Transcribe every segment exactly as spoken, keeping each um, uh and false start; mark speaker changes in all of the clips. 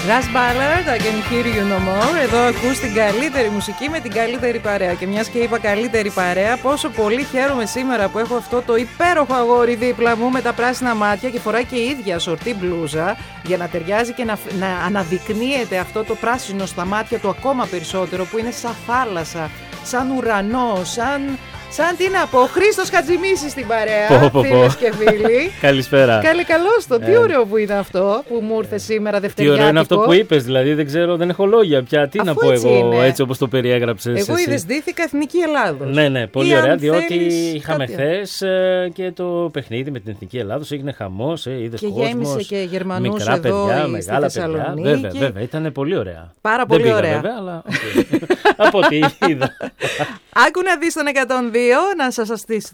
Speaker 1: Russ Ballard, I can hear you no more. Εδώ ακούς την καλύτερη μουσική με την καλύτερη παρέα. Και μιας και είπα καλύτερη παρέα, πόσο πολύ χαίρομαι σήμερα που έχω αυτό το υπέροχο αγόρι δίπλα μου με τα πράσινα μάτια και φοράει και η ίδια σορτή μπλούζα για να ταιριάζει και να, να αναδεικνύεται αυτό το πράσινο στα μάτια του ακόμα περισσότερο, που είναι σαν θάλασσα, σαν ουρανό, σαν... Σαν τι να πω, Χρήστος Χατζημίσης στην παρέα, φίλες και φίλοι.
Speaker 2: Καλησπέρα.
Speaker 1: Καλή καλώς το, τι ε... ωραίο που είναι αυτό που μου ήρθε σήμερα δευτεριάτικο.
Speaker 2: Τι ωραίο είναι αυτό που είπες, δηλαδή δεν ξέρω, δεν έχω λόγια πια. Τι αφού να πω εγώ είναι. Έτσι όπως το περιέγραψες.
Speaker 1: Εγώ είδες ντύθηκα Εθνική Ελλάδος.
Speaker 2: Ναι, ναι, πολύ
Speaker 1: ή
Speaker 2: ωραία, διότι είχαμε
Speaker 1: κάτι...
Speaker 2: χθες και το παιχνίδι με την Εθνική Ελλάδος, έγινε χαμός, είδες
Speaker 1: και
Speaker 2: κόσμος.
Speaker 1: Και γέμισε και Γερμανούς
Speaker 2: μικρά
Speaker 1: εδώ
Speaker 2: παιδιά, μεγάλα παιδιά. Βέβαια, βέβαια, ήταν πολύ ωραία.
Speaker 1: Πάρα πολύ
Speaker 2: δεν
Speaker 1: ωραία.
Speaker 2: Βέβαια, αλλά από ό,τι είδα.
Speaker 1: Άκου να δεις τον εκατόν δύο, να σας αστήσει.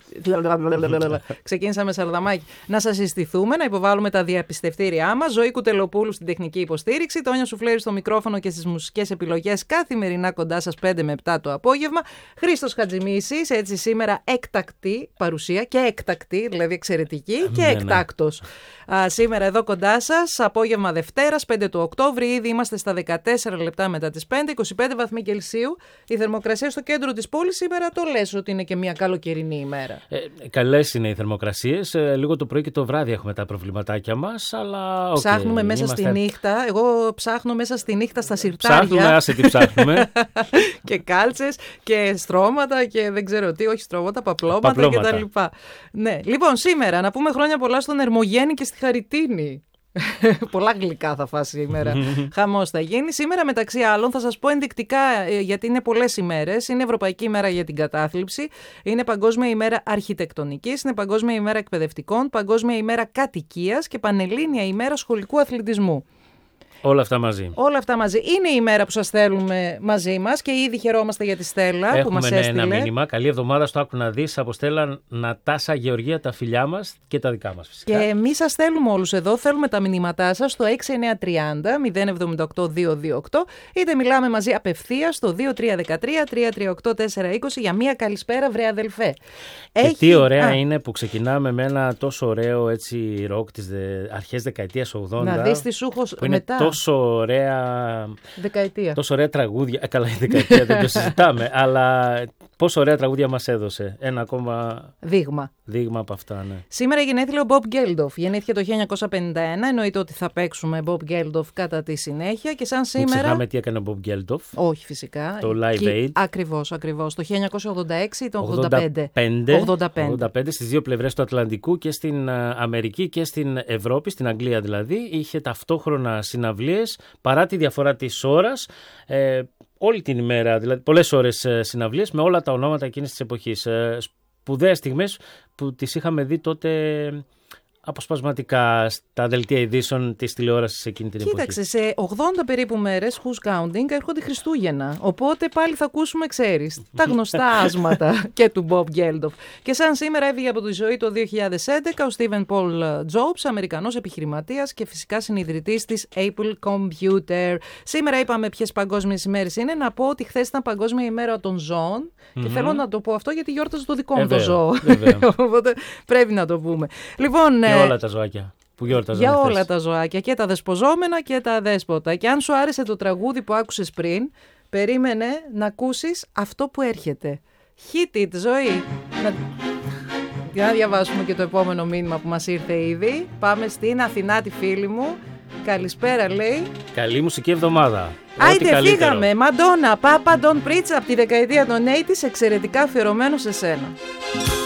Speaker 1: Ξεκίνησα με σαρδαμάκι. Να σας συστηθούμε, να υποβάλουμε τα διαπιστευτήριά μας. Ζωή Κουτελοπούλου στην τεχνική υποστήριξη. Τόνια Σουφλέρη στο μικρόφωνο και στις μουσικές επιλογές καθημερινά κοντά σας πέντε με επτά το απόγευμα. Χρήστος Χατζημίσης, έτσι σήμερα έκτακτη παρουσία και έκτακτη, δηλαδή εξαιρετική και εκτάκτος. Α, σήμερα εδώ κοντά σας, απόγευμα Δευτέρας, πέντε του Οκτώβρη, ήδη είμαστε στα δεκατέσσερα λεπτά μετά τις πέντε, είκοσι πέντε βαθμοί Κελσίου. Η θερμοκρασία στο κέντρο της πόλης σήμερα το λες ότι είναι και μια καλοκαιρινή ημέρα.
Speaker 2: Ε, καλές είναι οι θερμοκρασίες. Ε, λίγο το πρωί και το βράδυ έχουμε τα προβληματάκια μας, αλλά. Okay,
Speaker 1: ψάχνουμε μέσα
Speaker 2: είμαστε...
Speaker 1: στη νύχτα. Εγώ ψάχνω μέσα στη νύχτα στα συρτάρια.
Speaker 2: Ψάχνουμε, άσε τι ψάχνουμε.
Speaker 1: Και κάλτσες και στρώματα και δεν ξέρω τι, όχι στρώματα, παπλώματα κτλ. Ναι. Λοιπόν, σήμερα να πούμε χρόνια πολλά στον Ερμογέννη και στη Χαριτίνη. Πολλά γλυκά θα φάσει σήμερα. Χαμός θα γίνει. Σήμερα, μεταξύ άλλων, θα σας πω ενδεικτικά, γιατί είναι πολλές ημέρες. Είναι Ευρωπαϊκή ημέρα για την κατάθλιψη. Είναι Παγκόσμια ημέρα αρχιτεκτονικής. Είναι Παγκόσμια ημέρα εκπαιδευτικών. Παγκόσμια ημέρα κατοικίας και Πανελλήνια ημέρα σχολικού αθλητισμού.
Speaker 2: Όλα αυτά μαζί.
Speaker 1: Όλα αυτά μαζί. Είναι η ημέρα που σας θέλουμε μαζί μας και ήδη χαιρόμαστε για τη Στέλλα.
Speaker 2: Έχουμε,
Speaker 1: που μας
Speaker 2: ναι,
Speaker 1: έστειλε.
Speaker 2: Ένα μήνυμα. Καλή εβδομάδα στο Άκου να δεις. Από Στέλλα Νατάσα Γεωργία, τα φιλιά μας και τα δικά μας φυσικά.
Speaker 1: Και εμείς σας θέλουμε όλους εδώ. Θέλουμε τα μηνύματά σας στο έξι εννιά τρία μηδέν μηδέν επτά οκτώ δύο δύο οκτώ, είτε μιλάμε μαζί απευθείας στο δύο τρία ένα τρία τρία τρία οκτώ τέσσερα είκοσι για μία καλησπέρα, βρε αδελφέ.
Speaker 2: Και
Speaker 1: Έχει...
Speaker 2: τι ωραία
Speaker 1: Α.
Speaker 2: είναι που ξεκινάμε με ένα τόσο ωραίο έτσι ροκ της δε... αρχές δεκαετίας ογδόντα.
Speaker 1: Να δεις τι σου έχω
Speaker 2: που είναι
Speaker 1: μετά.
Speaker 2: τόσο ωραία.
Speaker 1: Δεκαετία.
Speaker 2: Τόσο ωραία τραγούδια. Ε, καλά, η δεκαετία δεν το συζητάμε, αλλά πόσο ωραία τραγούδια μας έδωσε. Ένα ακόμα
Speaker 1: δείγμα.
Speaker 2: Δείγμα από αυτά, ναι.
Speaker 1: Σήμερα γενέθλια ο Bob Geldof. Γεννήθηκε το χίλια εννιακόσια πενήντα ένα. Εννοείται ότι θα παίξουμε Bob Geldof κατά τη συνέχεια. Και σαν σήμερα.
Speaker 2: Μην ξεχνάμε τι έκανε ο Bob Geldof.
Speaker 1: Όχι, φυσικά.
Speaker 2: Το Live
Speaker 1: και...
Speaker 2: Aid.
Speaker 1: Ακριβώς, ακριβώς. Το χίλια εννιακόσια ογδόντα έξι ή το ογδόντα πέντε.
Speaker 2: ογδόντα πέντε. ογδόντα πέντε στις δύο πλευρές του Ατλαντικού, και στην Αμερική και στην Ευρώπη, στην Αγγλία δηλαδή. Είχε ταυτόχρονα συναυλίες παρά τη διαφορά της ώρας. Ε, όλη την ημέρα, δηλαδή πολλές ώρες συναυλίες με όλα τα ονόματα εκείνης της εποχής. Ε, σπουδαίες στιγμές που τις είχαμε δει τότε αποσπασματικά στα δελτία ειδήσεων της τηλεόρασης εκείνη την εποχή.
Speaker 1: Κοίταξε, σε ογδόντα περίπου μέρες, who's counting, έρχονται Χριστούγεννα. Οπότε πάλι θα ακούσουμε, ξέρεις, τα γνωστά άσματα και του Bob Geldof. Και σαν σήμερα έφυγε από τη ζωή το δύο χιλιάδες έντεκα ο Steven Paul Jobs, Αμερικανός επιχειρηματίας και φυσικά συνιδρυτής της Apple Computer. Σήμερα είπαμε ποιες παγκόσμιες ημέρες είναι. Να πω ότι χθες ήταν Παγκόσμια ημέρα των ζώων. Mm-hmm. Και θέλω να το πω αυτό γιατί γιόρταζε το δικό μου το ζώο. Οπότε πρέπει να το πούμε. Λοιπόν.
Speaker 2: Για όλα τα ζωάκια που γιόρταζαν.
Speaker 1: Για
Speaker 2: χθες.
Speaker 1: όλα τα ζωάκια, και τα δεσποζόμενα και τα αδέσποτα. Και αν σου άρεσε το τραγούδι που άκουσες πριν, περίμενε να ακούσεις αυτό που έρχεται. Hit it, ζωή. Να... Για να διαβάσουμε και το επόμενο μήνυμα που μας ήρθε ήδη. Πάμε στην Αθηνά, τη φίλη μου. Καλησπέρα, λέει.
Speaker 2: Καλή μουσική εβδομάδα.
Speaker 1: Άιντε, φύγαμε. Μαντόνα, Πάπα Ντον Πρίτσα από τη δεκαετία των ογδόντα, εξαιρετικά αφιερωμένο σε σένα.